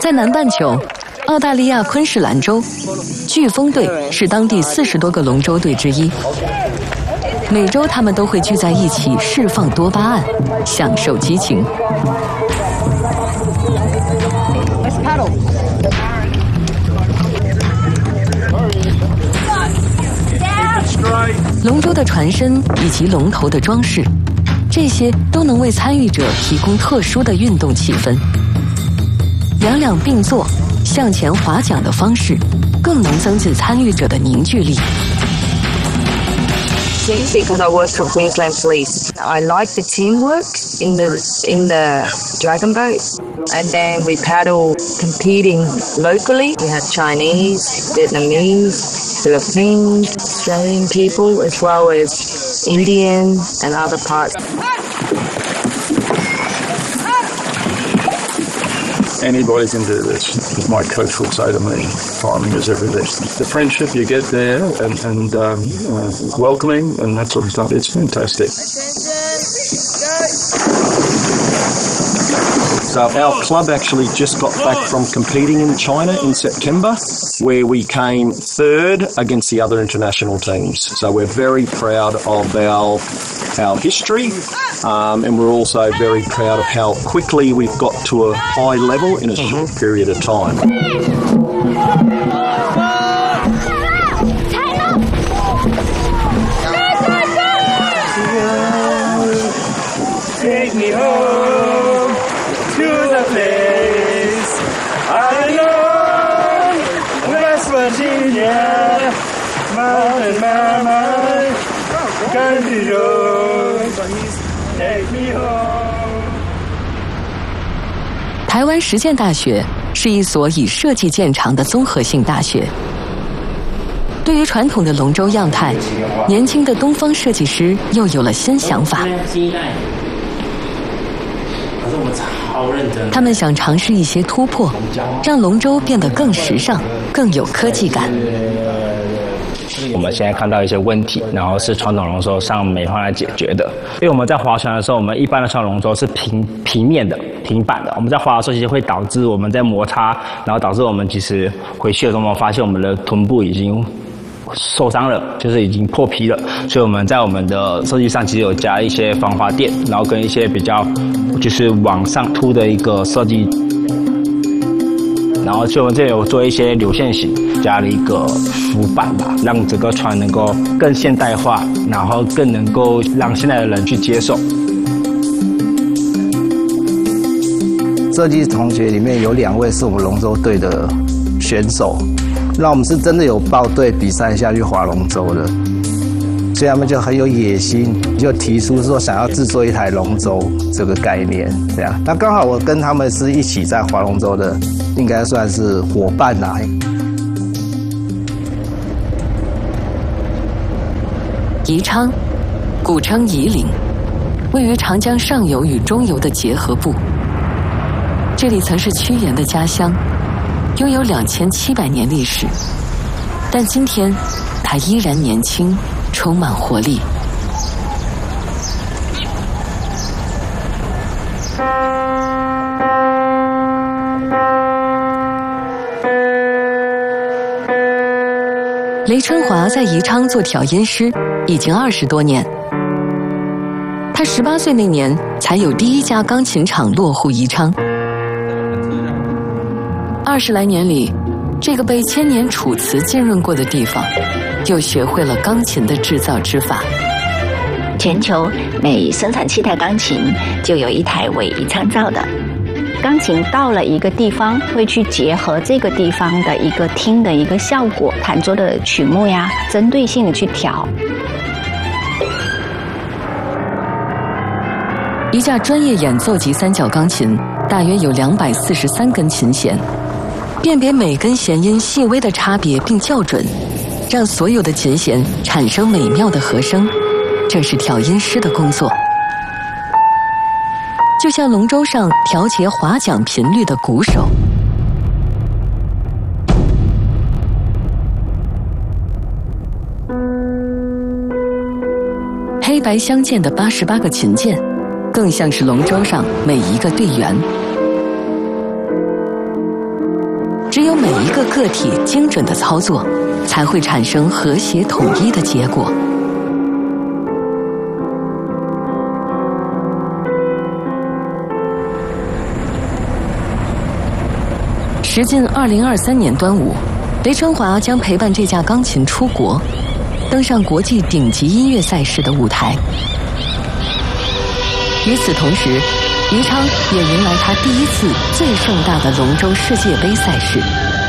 在南半球，澳大利亚昆士兰州，飓风队是当地40多个龙舟队之一。每周他们都会聚在一起释放多巴胺，享受激情。龙舟的船身以及龙头的装饰，这些都能为参与者提供特殊的运动气氛。两两并坐、向前划桨的方式，更能增进参与者的凝聚力。 Because I work for Queensland Police, I like the teamwork in the dragon boat. And then we paddle competing locally. We had Chinese, Vietnamese, Philippines, Australian people, as well as Indian and other parts. Anybody's into this, my coach will say to me, farming is everything. The friendship you get there and welcoming and that sort of stuff, it's fantastic. So our club actually just got back from competing in China in September, where we came third against the other international teams. So we're very proud of our history, and we're also very proud of how quickly we've got to a high level in a short period of time. Take me home to the place I know, West Virginia, Mountain Mama, country roads, take me home. 台湾实践大学是一所以设计见长的综合性大学。对于传统的龙舟样态，年轻的东方设计师又有了新想法。他们想尝试一些突破，让龙舟变得更时尚、更有科技感。 我们现在看到一些问题，然后是传统龙舟上没办法解决的。因为我们在划船的时候，我们一般的传统龙舟是平面的、平板的。我们在划的时候，其实会导致我们在摩擦，然后导致我们其实回去的时候，我们发现我们的臀部已经受伤了，就是已经破皮了。所以我们在我们的设计上其实有加一些防滑垫，然后跟一些比较就是往上凸的一个设计。然后就我们这有做一些流线型，加了一个浮板吧，让整个船能够更现代化，然后更能够让现在的人去接受。 设计同学里面有2位是我们龙舟队的选手，那我们是真的有报队比赛下去划龙舟的，所以他们就很有野心，就提出说想要制作一台龙舟这个概念，这样。那刚好我跟他们是一起在划龙舟的，应该算是伙伴啦。 宜昌，古称夷陵，位于长江上游与中游的结合部。这里曾是屈原的家乡，拥有2700年历史，但今天它依然年轻，充满活力。雷春华在宜昌做调音师已经20多年。他18岁那年才有第一家钢琴厂落户宜昌。20来年里，这个被千年楚辞浸润过的地方，又学会了钢琴的制造之法。 全球每生产7台钢琴，就有1台为宜昌造的。钢琴到了一个地方，会去结合这个地方的一个听的一个效果，弹奏的曲目呀，针对性的去调。 一架专业演奏级3角钢琴，大约有243根琴弦，辨别每根弦音细微的差别并校准，让所有的琴弦产生美妙的和声，这是调音师的工作。就像龙舟上调节划桨频率的鼓手。黑白相间的88个琴键，更像是龙舟上每一个队员。 有每一个个体精准的操作，才会产生和谐统一的结果。时近2023年端午，雷春华将陪伴这架钢琴出国，登上国际顶级音乐赛事的舞台。与此同时，宜昌也迎来他第一次最盛大的龙舟世界杯赛事。